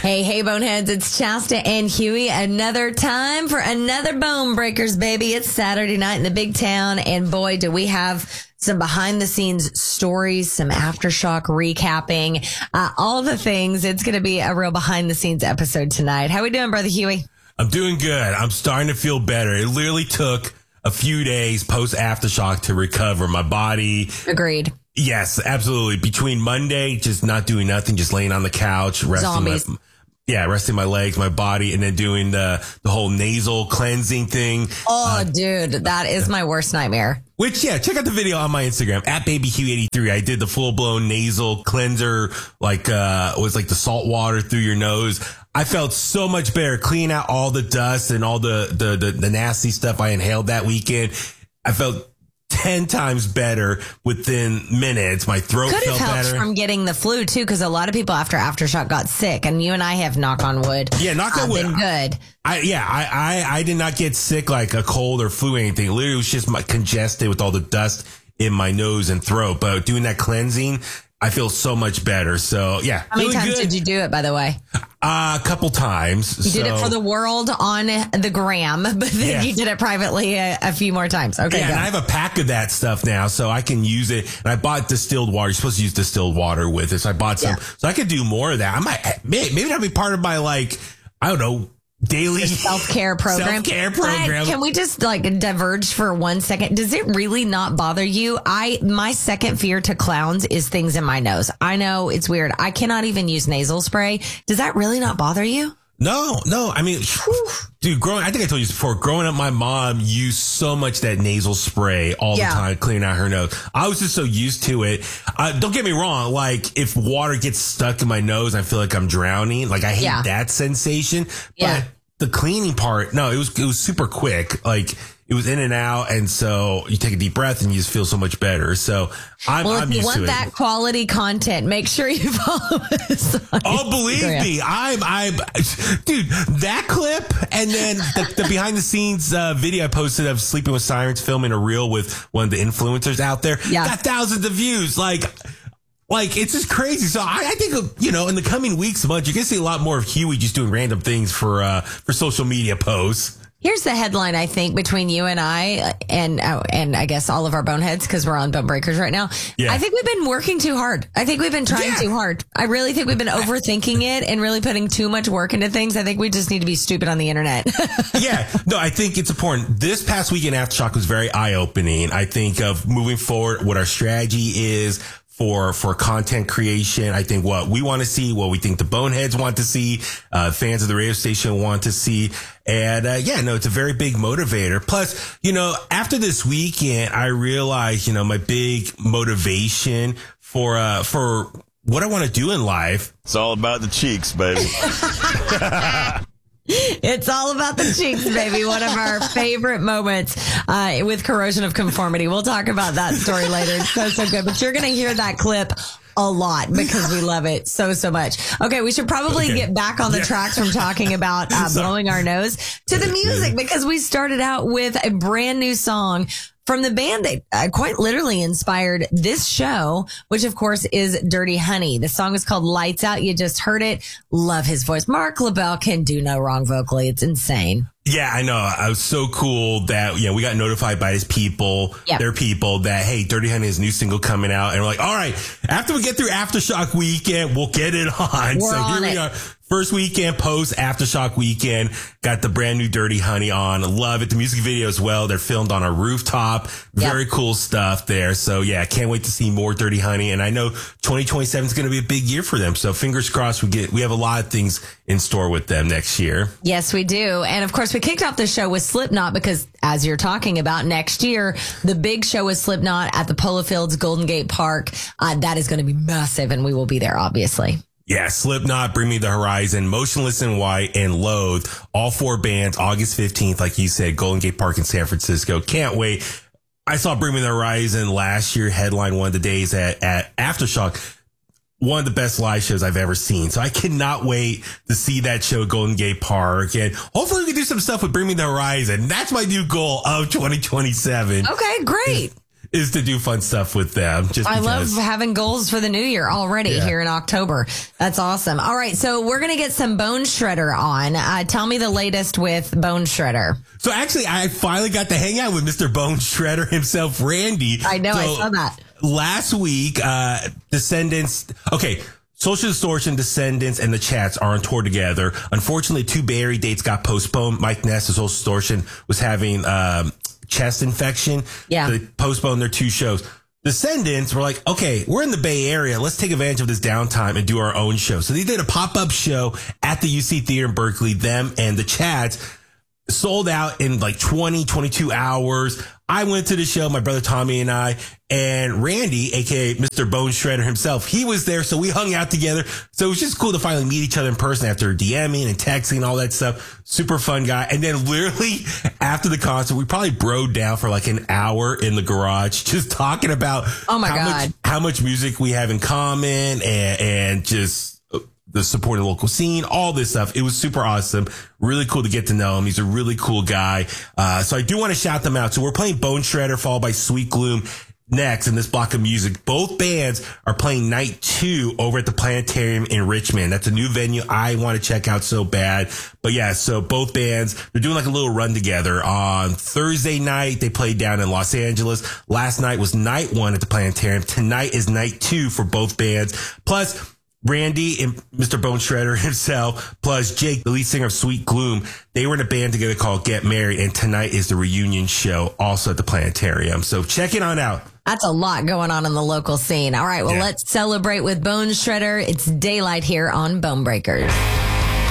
Hey, Boneheads, it's Shasta and Huey. Another time for another Bone Breakers, baby. It's Saturday night in the big town, and boy, do we have some behind-the-scenes stories, some Aftershock recapping, all the things. It's going to be a real behind-the-scenes episode tonight. How we doing, Brother Huey? I'm doing good. I'm starting to feel better. It literally took a few days post-Aftershock to recover my body. Agreed. Yes, absolutely. Between Monday, just not doing nothing, just laying on the couch, resting resting my legs, my body, and then doing the whole nasal cleansing thing. Oh, dude, that is my worst nightmare. Which, check out the video on my Instagram, at BabyHugh83. I did the full-blown nasal cleanser, it was like the salt water through your nose. I felt so much better, cleaning out all the dust and all the nasty stuff I inhaled that weekend. I felt 10 times better within minutes. My throat Could felt have helped better. from getting the flu, too, because a lot of people after Aftershock got sick, and you and I have, knock on wood, knock on wood, been good. I did not get sick like a cold or flu or anything. Literally, it was just congested with all the dust in my nose and throat. But doing that cleansing, I feel so much better. So, yeah. How many times did you do it, by the way? A couple times. You did it for the world on the gram, but then you did it privately a few more times. Okay. Yeah, and I have a pack of that stuff now, so I can use it. And I bought distilled water. You're supposed to use distilled water with it. So I bought some. So I could do more of that. I might, maybe that'll be part of my, daily self-care program. But can we just diverge for 1 second? Does it really not bother you? My second fear to clowns is things in my nose. I know it's weird. I cannot even use nasal spray. Does that really not bother you? No. I mean, dude, I think I told you this before, growing up, my mom used so much that nasal spray all the time, cleaning out her nose. I was just so used to it. Don't get me wrong. If water gets stuck in my nose, I feel like I'm drowning. I hate that sensation. But the cleaning part, no, it was super quick. It was in and out, and so you take a deep breath and you just feel so much better. So I'm used to it. If you want that quality content, make sure you follow us on believe me, I'm dude, that clip and then the behind the scenes video I posted of Sleeping with Sirens filming a reel with one of the influencers out there got thousands of views. It's just crazy. So I think, in the coming weeks, months, you're going to see a lot more of Huey just doing random things for social media posts. Here's the headline, I think, between you and I, and I guess all of our boneheads, because we're on Bone Breakers right now. Yeah. I think we've been working too hard. I think we've been trying too hard. I really think we've been overthinking it and really putting too much work into things. I think we just need to be stupid on the internet. I think it's important. This past weekend, Aftershock was very eye-opening. I think of moving forward, what our strategy is for content creation. I think what we want to see, what we think the Boneheads want to see, fans of the radio station want to see. And, it's a very big motivator. Plus, after this weekend, I realized, my big motivation for what I want to do in life. It's all about the cheeks, baby. It's all about the cheeks, baby. One of our favorite moments with Corrosion of Conformity. We'll talk about that story later. It's so good. But you're going to hear that clip a lot because we love it so much. Okay, we should probably get back on the tracks from talking about blowing our nose to the music, because we started out with a brand new song from the band that quite literally inspired this show, which of course is Dirty Honey. The song is called Lights Out. You just heard it. Love his voice. Mark LaBelle can do no wrong vocally. It's insane. Yeah, I know. I was so cool that, we got notified by his people, their people, that, hey, Dirty Honey has a new single coming out. And we're like, all right, after we get through Aftershock weekend, we'll get it on. Here we are. First weekend, post Aftershock weekend, got the brand new Dirty Honey on. Love it. The music video as well. They're filmed on a rooftop. Very cool stuff there. So can't wait to see more Dirty Honey. And I know 2027 is going to be a big year for them. So fingers crossed we have a lot of things in store with them next year. Yes, we do. And of course, we kicked off the show with Slipknot because, as you're talking about, next year, the big show is Slipknot at the Polo Fields, Golden Gate Park. That is going to be massive, and we will be there, obviously. Yeah, Slipknot, Bring Me the Horizon, Motionless in White, and Loathe. All 4 bands, August 15th, like you said, Golden Gate Park in San Francisco. Can't wait. I saw Bring Me the Horizon last year, headline one of the days at Aftershock. One of the best live shows I've ever seen. So I cannot wait to see that show at Golden Gate Park. And hopefully we can do some stuff with Bring Me the Horizon. That's my new goal of 2027. Okay, great. is to do fun stuff with them. I love having goals for the new year already here in October. That's awesome. All right. So we're going to get some Bone Shredder on. Tell me the latest with Bone Shredder. So actually, I finally got to hang out with Mr. Bone Shredder himself, Randy. I know. I saw that. Last week, Descendants. Okay. Social Distortion, Descendants, and the Chats are on tour together. Unfortunately, 2 Bay Area dates got postponed. Mike Ness of Social Distortion was having chest infection. Yeah. So they postponed their 2 shows. Descendants were like, okay, we're in the Bay Area. Let's take advantage of this downtime and do our own show. So they did a pop-up show at the UC Theater in Berkeley. Them and the Chats sold out in like 22 hours. I went to the show, my brother Tommy and I, and Randy, aka Mr. Bone Shredder himself, he was there. So we hung out together. So it was just cool to finally meet each other in person after DMing and texting and all that stuff. Super fun guy. And then literally after the concert, we probably broed down for like an hour in the garage, just talking about how much music we have in common and just the supporting the local scene, all this stuff. It was super awesome. Really cool to get to know him. He's a really cool guy. So I do want to shout them out. So we're playing Bone Shredder followed by Sweet Gloom next in this block of music. Both bands are playing night 2 over at the Planetarium in Richmond. That's a new venue I want to check out so bad. But yeah, so both bands, they're doing like a little run together. On Thursday night, they played down in Los Angeles. Last night was night 1 at the Planetarium. Tonight is night 2 for both bands. Plus, Randy and Mr. Bone Shredder himself, plus Jake, the lead singer of Sweet Gloom, they were in a band together called Get Married, and tonight is the reunion show also at the Planetarium. So check it on out. That's a lot going on in the local scene. All right, well, let's celebrate with Bone Shredder. It's daylight here on Bone Breakers.